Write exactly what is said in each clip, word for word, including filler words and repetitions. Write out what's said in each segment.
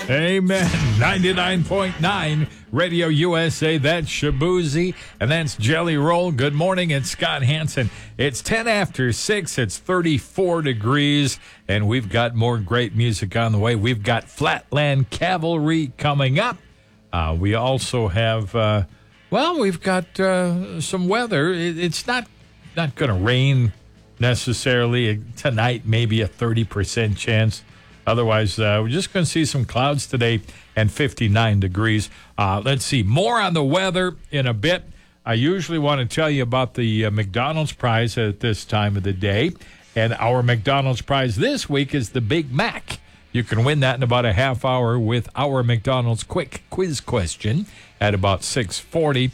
Amen. ninety-nine point nine Radio U S A. That's Shabuzi. And that's Jelly Roll. Good morning. It's Scott Hansen. It's ten after six. It's thirty-four degrees. And we've got more great music on the way. We've got Flatland Cavalry coming up. Uh, we also have, uh, well, we've got uh, some weather. It, it's not, not going to rain necessarily tonight, maybe a thirty percent chance. Otherwise, uh, we're just going to see some clouds today and fifty-nine degrees. Uh, let's see. More on the weather in a bit. I usually want to tell you about the uh, McDonald's prize at this time of the day. And our McDonald's prize this week is the Big Mac. You can win that in about a half hour with our McDonald's quick quiz question at about six forty.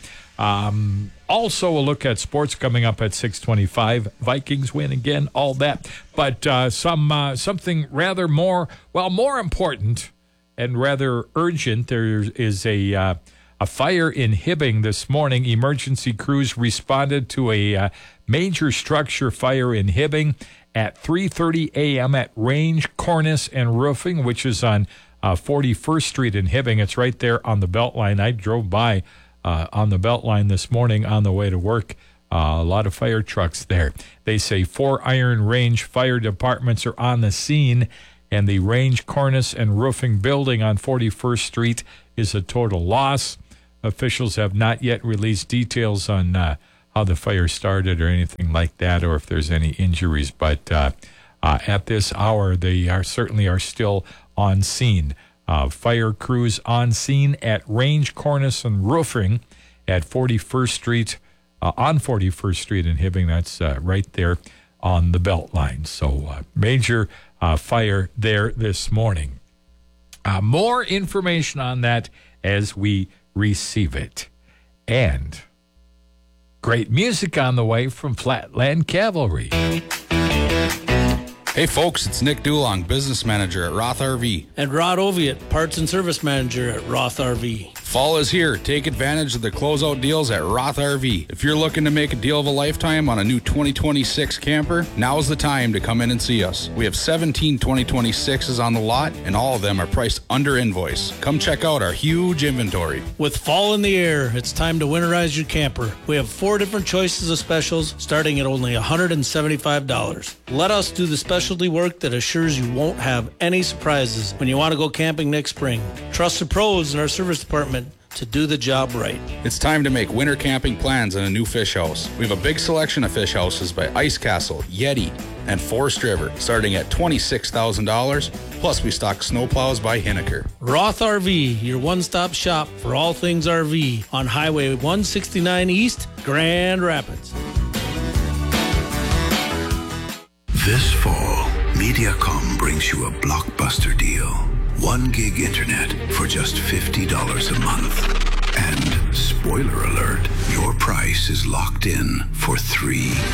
Um, also, a look at sports coming up at six twenty-five. Vikings win again, all that. But uh, some uh, something rather more, well, more important and rather urgent. There is a uh, a fire in Hibbing this morning. Emergency crews responded to a uh, major structure fire in Hibbing at three thirty a.m. at Range, Cornice, and Roofing, which is on uh, forty-first Street in Hibbing. It's right there on the Beltline. I drove by Uh, on the Beltline this morning on the way to work. Uh, a lot of fire trucks there. They say four Iron Range fire departments are on the scene, and the Range, Cornice, and Roofing building on forty-first Street is a total loss. Officials have not yet released details on uh, how the fire started or anything like that, or if there's any injuries. But uh, uh, at this hour, they are certainly are still on scene. Uh, fire crews on scene at Range, Cornice, and Roofing at forty-first Street, uh, on forty-first Street in Hibbing. That's uh, right there on the Beltline. So uh, major uh, fire there this morning. Uh, more information on that as we receive it. And great music on the way from Flatland Cavalry. Hey folks, it's Nick Dulong, business manager at Roth R V. And Rod Oviatt, parts and service manager at Roth R V. Fall is here. Take advantage of the closeout deals at Roth R V. If you're looking to make a deal of a lifetime on a new twenty twenty-six camper, now's the time to come in and see us. We have seventeen twenty twenty-sixes on the lot, and all of them are priced under invoice. Come check out our huge inventory. With fall in the air, it's time to winterize your camper. We have four different choices of specials, starting at only one hundred seventy-five dollars. Let us do the specialty work that assures you won't have any surprises when you want to go camping next spring. Trust the pros in our service department to do the job right. It's time to make winter camping plans in a new fish house. We have a big selection of fish houses by Ice Castle, Yeti, and Forest River, starting at twenty-six thousand dollars. Plus, we stock snowplows by Hinneker. Roth R V, your one-stop shop for all things R V on Highway one sixty-nine East, Grand Rapids. This fall, Mediacom brings you a blockbuster deal. One gig internet for just fifty dollars a month. And spoiler alert, your price is locked in for three